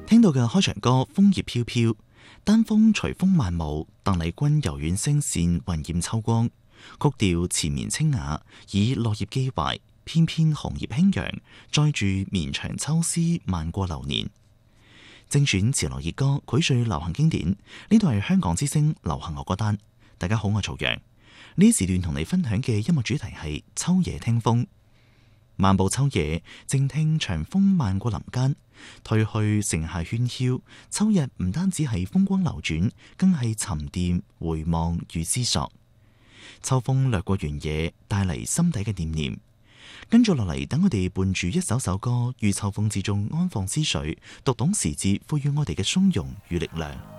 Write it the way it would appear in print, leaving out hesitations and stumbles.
聽到嘅開場歌《楓葉飄飄》，單風隨風漫舞，鄧麗君柔軟聲線暈染秋光，曲調纏綿清雅，以落葉寄懷，翩翩紅葉輕揚，載住綿長秋思漫過流年。精選潮流熱歌，膾炙流行經典。呢度係香港之聲流行樂歌單。大家好，我係曹陽。呢時段同你分享嘅音樂主題係秋夜聽風。漫步秋夜，靜聽長風漫過林間，褪去盛夏喧囂。秋日唔單止係風光流轉，更係沉澱回望與思索。秋風掠過原野，帶嚟心底嘅念念。跟住落嚟，等我哋伴住一首首歌，於秋風之中安放思緒，讀懂時節賦予我哋嘅從容與力量。